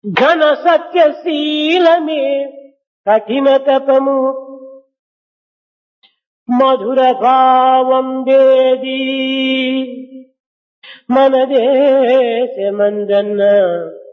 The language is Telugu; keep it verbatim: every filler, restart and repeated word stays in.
ఘన సత్యశీలమే కఠిన తపము మధుర భావం వేది మన దేశమందన్న